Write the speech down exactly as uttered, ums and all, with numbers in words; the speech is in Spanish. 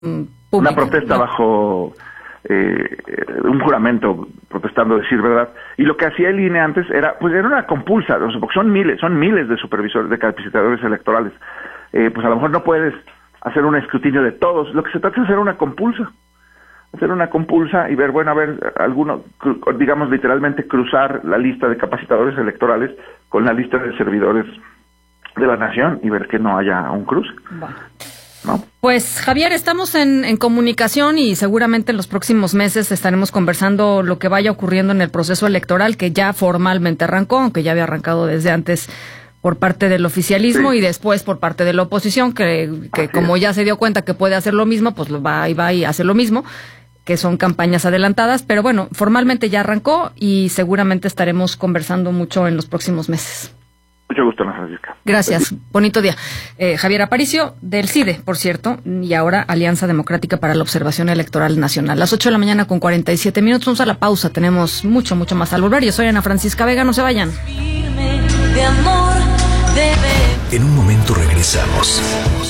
pública. Una protesta ¿no? bajo eh, un juramento, protestando decir verdad. Y lo que hacía el I N E antes era, pues era una compulsa, o sea, porque son miles, son miles de supervisores, de capacitadores electorales. Eh, pues a lo mejor no puedes hacer un escrutinio de todos. Lo que se trata es hacer una compulsa. Hacer una compulsa y ver, bueno, a ver, alguno, digamos literalmente cruzar la lista de capacitadores electorales con la lista de servidores de la nación y ver que no haya un cruce. Bueno. ¿No? Pues Javier, estamos en, en comunicación y seguramente en los próximos meses estaremos conversando lo que vaya ocurriendo en el proceso electoral que ya formalmente arrancó, aunque ya había arrancado desde antes por parte del oficialismo sí. y después por parte de la oposición, que, que como ya se dio cuenta que puede hacer lo mismo, pues lo va y va y hace lo mismo, que son campañas adelantadas, pero bueno, formalmente ya arrancó y seguramente estaremos conversando mucho en los próximos meses. Mucho gusto, Ana Francisca. Gracias, bonito día. Eh, Javier Aparicio, del C I D E, por cierto, y ahora Alianza Democrática para la Observación Electoral Nacional. Las ocho de la mañana con cuarenta y siete minutos, vamos a la pausa, tenemos mucho, mucho más al volver. Yo soy Ana Francisca Vega, no se vayan. En un momento regresamos.